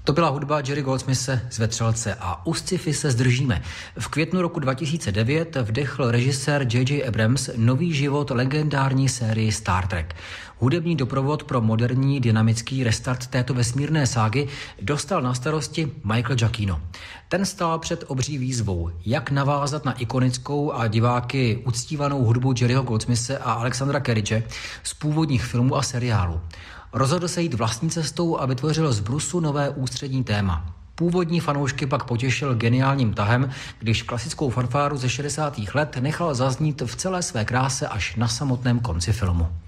To byla hudba Jerry Goldsmithe z Vetřelce a u sci-fi se zdržíme. V květnu roku 2009 vdechl režisér J.J. Abrams nový život legendární sérii Star Trek. Hudební doprovod pro moderní dynamický restart této vesmírné ságy dostal na starosti Michael Giacchino. Ten stál před obří výzvou, jak navázat na ikonickou a diváky uctívanou hudbu Jerryho Goldsmithe a Alexandra Kerridge z původních filmů a seriálů. Rozhodl se jít vlastní cestou a vytvořil z brusu nové ústřední téma. Původní fanoušky pak potěšil geniálním tahem, když klasickou fanfáru ze 60. let nechal zaznít v celé své kráse až na samotném konci filmu.